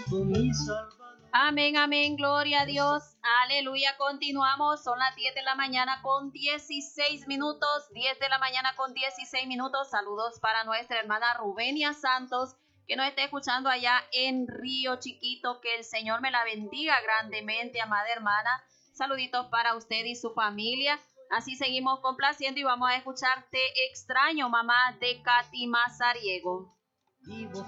mi Salvador. Amén, amén, gloria a Dios, aleluya. Continuamos, son las 10 de la mañana con 16 minutos, 10 de la mañana con 16 minutos. Saludos para nuestra hermana Rubenia Santos, que nos está escuchando allá en Río Chiquito. Que el Señor me la bendiga grandemente, amada hermana. Saluditos para usted y su familia. Así seguimos complaciendo y vamos a escuchar Te extraño, mamá, de Katy Mazariego.